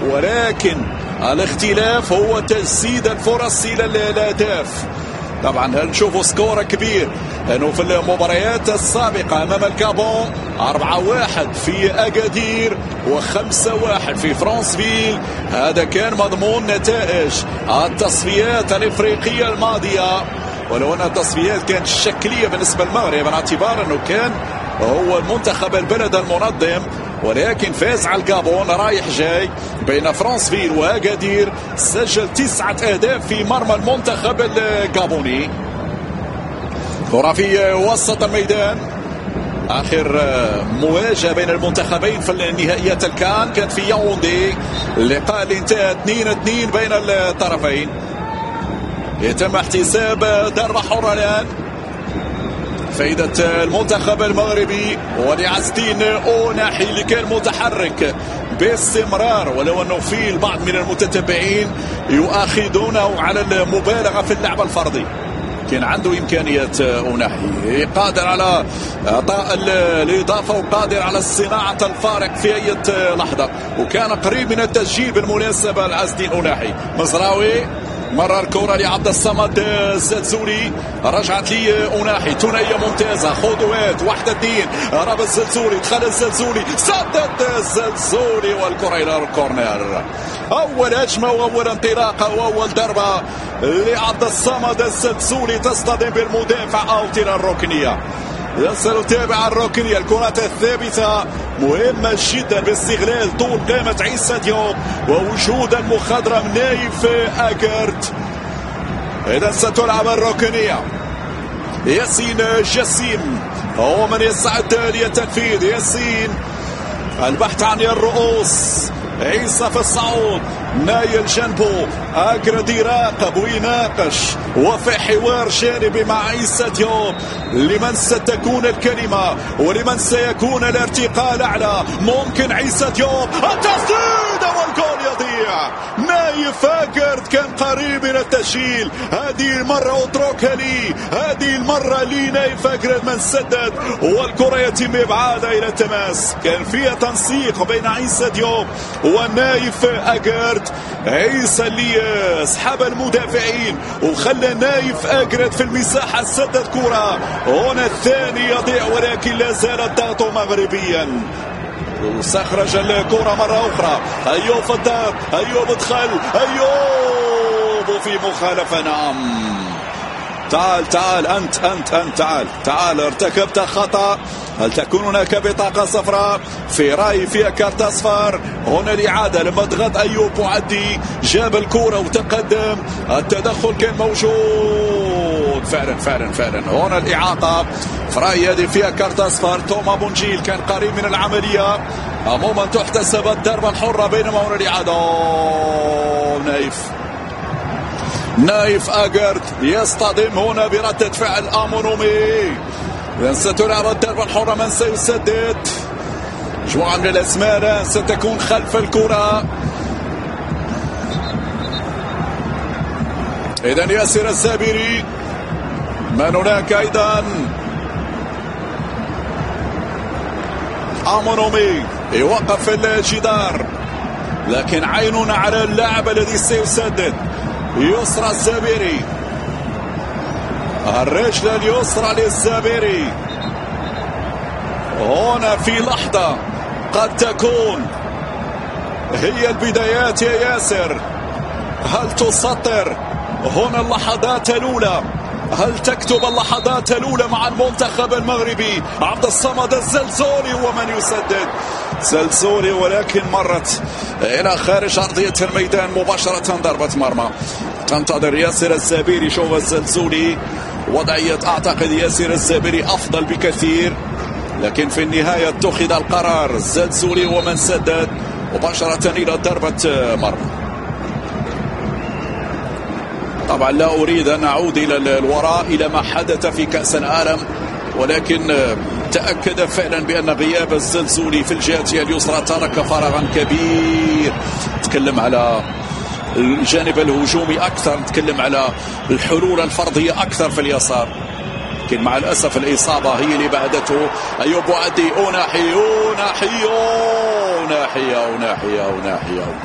ولكن الاختلاف هو تجسيد الفرص إلى الأهداف. طبعا هنشوفوا سكور كبير لأنه في المباريات السابقة أمام الكابون 4-1 في أكادير و5-1 في فرانسفيل. هذا كان مضمون نتائج التصفيات الإفريقية الماضية، ولو أن التصفيات كانت شكلية بالنسبة للمغرب على اعتبار أنه كان هو المنتخب البلد المنظم، ولكن فاز على الكابون رايح جاي بين فرانسفيل وأكادير. سجل 9 أهداف في مرمى المنتخب الكابوني. كرة في وسط الميدان. آخر مواجهة بين المنتخبين في نهائيات الكان كانت في ياوندي، اللقاء اللي انتهى 2-2 بين الطرفين. يتم احتساب ضربة حرة الآن فائدة المنتخب المغربي ولعزدين أوناحي اللي كان متحرك باستمرار، ولو أنه في البعض من المتتبعين يؤاخذونه على المبالغة في اللعب الفردي. كان عنده إمكانيات أوناحي، قادر على إعطاء الإضافة وقادر على صناعة الفارق في أي لحظة، وكان قريب من التسجيل بالمناسبة لعزدين أوناحي. مزراوي مرر الكرة لعبد الصمد الزلزولي، رجعت لي أوناحي، ثنائية ممتازة، خطوات 1-2، هرب الزلزولي، دخل الزلزولي، سدد الزلزولي والكرة إلى الكورنر. أول هجمة وأول انطلاقة وأول ضربة لعبد الصمد الزلزولي تصطدم بالمدافع أوت إلى الركنية. يصل تابع الركنية. الكرات الثابتة مهمة جدا باستغلال طول قامة عيسى ديوب ووجود المخضرم نايف أكرت. إذا ستلعب الركنية. ياسين جسيم هو من يستعد للتنفيذ. ياسين البحث عن الرؤوس. عيسى في الصعود، نايل جنبه، أكرد يراقب ويناقش وفي حوار جانبي مع عيسى ديوب. لمن ستكون الكلمة ولمن سيكون الارتقاء الأعلى؟ ممكن عيسى ديوب، التسديد والجول يضيع. نايف أكرد كان قريب من التسجيل، هذه المرة اتركها لي، هذه المرة لي نايف أكرد من سدد والكرة يتم إبعادها إلى التماس. كان فيها تنسيق بين عيسى ديوب ونايف أكرد. عيسى اللي اسحب المدافعين وخلى نايف أكرد في المساحة، سدد كرة. هنا الثاني يضيع ولكن لا زال الضغط مغربيا. واستخرج الكرة مرة أخرى. أيوب في الضغط، أيوب دخل، أيوب في مخالفة. نعم، تعال أنت تعال ارتكبت خطأ. هل تكون هناك بطاقة صفراء؟ في رأي فيها كارت أصفر. هنا الإعادة لما ضغط أيوب معدي جاب الكرة وتقدم. التدخل كان موجود فعلا. هنا الإعاقة في رأي هذه فيها كارت أصفر. توما بونجيل كان قريب من العملية. عموما تحتسب الضربة الحرة بينما هنا الإعادة. نايف أكرد يصطدم هنا بردة فعل أمونومي. ستلعب الضربة الحرة. من سيسدد؟ مجموعة من الأسماء ستكون خلف الكرة. إذن ياسر الزابري. من هناك أيضا أمونومي يوقف في الجدار، لكن عيننا على اللاعب الذي سيسدد. يسرى الزابري، الرجل اليسرى للزابري. هنا في لحظة قد تكون هي البدايات يا ياسر. هل تسطر هنا اللحظات الأولى؟ هل تكتب اللحظات الأولى مع المنتخب المغربي؟ عبد الصمد الزلزولي ومن يسدد. زلزولي ولكن مرت إلى خارج أرضية الميدان مباشرة. ضربة مرمى تنتظر ياسر الزابيري. شوف الزلزولي وضعية، أعتقد ياسر الزابيري أفضل بكثير، لكن في النهاية اتخذ القرار الزلزولي ومن سدد مباشرة إلى ضربة مرمى. طبعا لا أريد أن أعود إلى الوراء إلى ما حدث في كأس العالم، ولكن تأكد فعلا بأن غياب الزلزولي في الجهة اليسرى ترك فراغا كبير. نتكلم على الجانب الهجومي أكثر، نتكلم على الحلول الفردية أكثر في اليسار، لكن مع الأسف الإصابة هي اللي بعدته. أيوب معدي، أوناحي